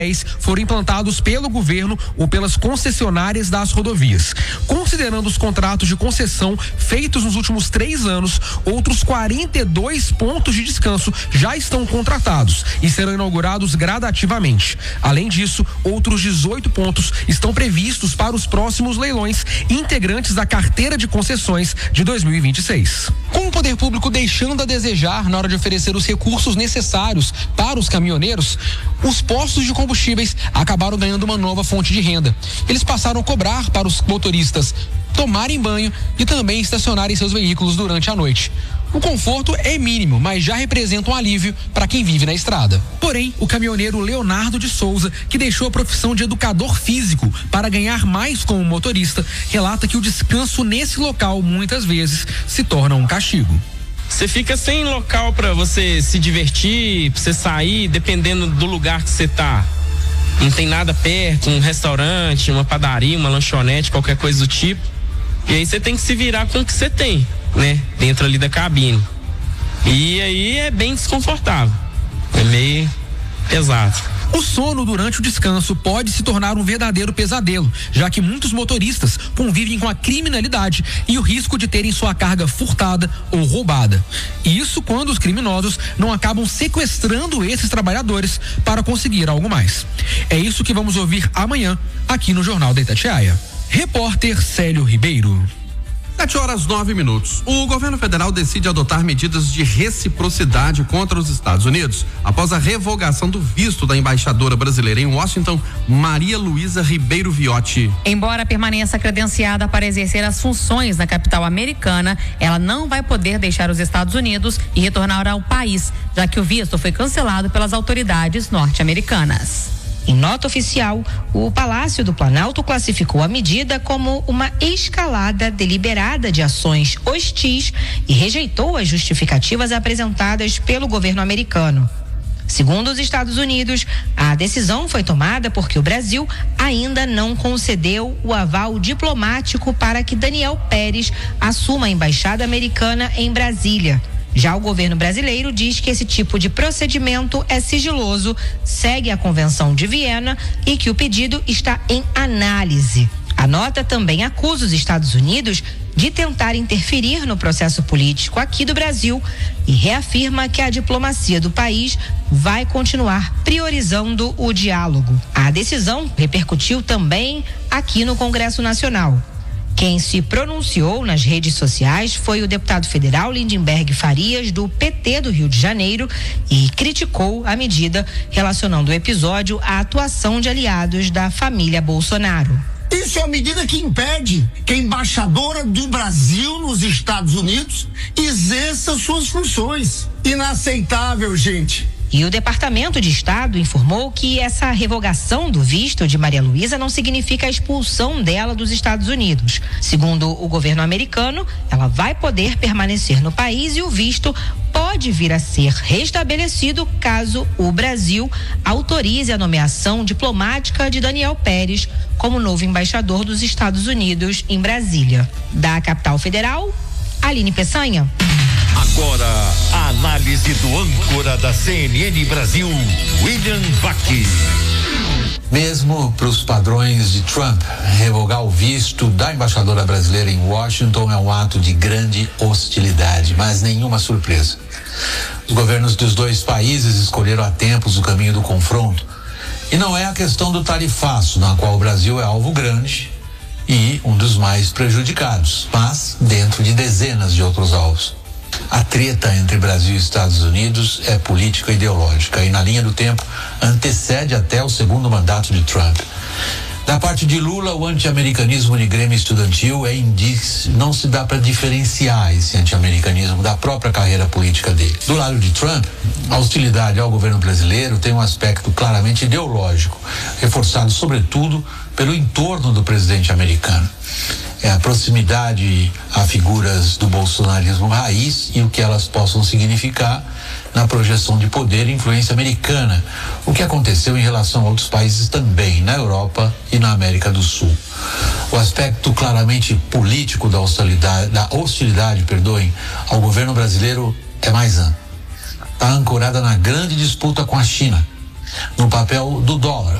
foram implantados pelo governo ou pelas concessionárias das rodovias. Considerando os contratos de concessão feitos nos últimos 3 anos, outros 42 pontos de descanso já estão contratados e serão inaugurados gradativamente. Além disso, outros 18 pontos estão previstos para os próximos leilões integrantes da carteira de concessões de 2026. Com o poder público deixando a desejar na hora de oferecer os recursos necessários para os caminhoneiros, os postos de combustíveis acabaram ganhando uma nova fonte de renda. Eles passaram a cobrar para os motoristas tomarem banho e também estacionarem seus veículos durante a noite. O conforto é mínimo, mas já representa um alívio para quem vive na estrada. Porém, o caminhoneiro Leonardo de Souza, que deixou a profissão de educador físico para ganhar mais como motorista, relata que o descanso nesse local muitas vezes se torna um castigo. Você fica sem local para você se divertir, pra você sair, dependendo do lugar que você tá. Não tem nada perto, um restaurante, uma padaria, uma lanchonete, qualquer coisa do tipo. E aí você tem que se virar com o que você tem, né? Dentro ali da cabine. E aí é bem desconfortável. É meio pesado. O sono durante o descanso pode se tornar um verdadeiro pesadelo, já que muitos motoristas convivem com a criminalidade e o risco de terem sua carga furtada ou roubada. Isso quando os criminosos não acabam sequestrando esses trabalhadores para conseguir algo mais. É isso que vamos ouvir amanhã aqui no Jornal da Itatiaia. Repórter Célio Ribeiro. 7h09. O governo federal decide adotar medidas de reciprocidade contra os Estados Unidos após a revogação do visto da embaixadora brasileira em Washington, Maria Luísa Ribeiro Viotti. Embora permaneça credenciada para exercer as funções na capital americana, ela não vai poder deixar os Estados Unidos e retornar ao país, já que o visto foi cancelado pelas autoridades norte-americanas. Em nota oficial, o Palácio do Planalto classificou a medida como uma escalada deliberada de ações hostis e rejeitou as justificativas apresentadas pelo governo americano. Segundo os Estados Unidos, a decisão foi tomada porque o Brasil ainda não concedeu o aval diplomático para que Daniel Pérez assuma a embaixada americana em Brasília. Já o governo brasileiro diz que esse tipo de procedimento é sigiloso, segue a Convenção de Viena e que o pedido está em análise. A nota também acusa os Estados Unidos de tentar interferir no processo político aqui do Brasil e reafirma que a diplomacia do país vai continuar priorizando o diálogo. A decisão repercutiu também aqui no Congresso Nacional. Quem se pronunciou nas redes sociais foi o deputado federal Lindenberg Farias, do PT do Rio de Janeiro, e criticou a medida, relacionando o episódio à atuação de aliados da família Bolsonaro. Isso é uma medida que impede que a embaixadora do Brasil nos Estados Unidos exerça suas funções. Inaceitável, gente. E o Departamento de Estado informou que essa revogação do visto de Maria Luísa não significa a expulsão dela dos Estados Unidos. Segundo o governo americano, ela vai poder permanecer no país e o visto pode vir a ser restabelecido caso o Brasil autorize a nomeação diplomática de Daniel Pérez como novo embaixador dos Estados Unidos em Brasília. Da capital federal, Aline Peçanha. Agora, a análise do âncora da CNN Brasil, William Vac. Mesmo para os padrões de Trump, revogar o visto da embaixadora brasileira em Washington é um ato de grande hostilidade, mas nenhuma surpresa. Os governos dos dois países escolheram há tempos o caminho do confronto. E não é a questão do tarifaço, na qual o Brasil é alvo grande e um dos mais prejudicados, mas dentro de dezenas de outros alvos. A treta entre Brasil e Estados Unidos é política e ideológica e, na linha do tempo, antecede até o segundo mandato de Trump. Da parte de Lula, o anti-americanismo de Grêmio estudantil é indício, não se dá para diferenciar esse anti-americanismo da própria carreira política dele. Do lado de Trump, a hostilidade ao governo brasileiro tem um aspecto claramente ideológico, reforçado sobretudo pelo entorno do presidente americano. É a proximidade a figuras do bolsonarismo raiz e o que elas possam significar na projeção de poder e influência americana, o que aconteceu em relação a outros países também, na Europa e na América do Sul. O aspecto claramente político da hostilidade, ao governo brasileiro é mais amplo. Está ancorada na grande disputa com a China, no papel do dólar.